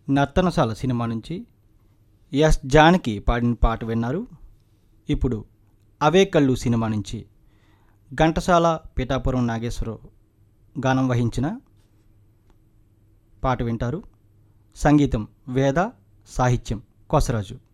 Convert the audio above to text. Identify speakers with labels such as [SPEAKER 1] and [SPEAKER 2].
[SPEAKER 1] Nartanasala cinema నుంచి yes Janaki పాడిన పాట విన్నారు. ఇప్పుడు అవే కళ్ళు సినిమా నుంచి ఘంటసాల పిఠాపురం నాగేశ్వరరావు గానం వహించిన పాట వింటారు. సంగీతం వేద, సాహిత్యం కొసరాజు.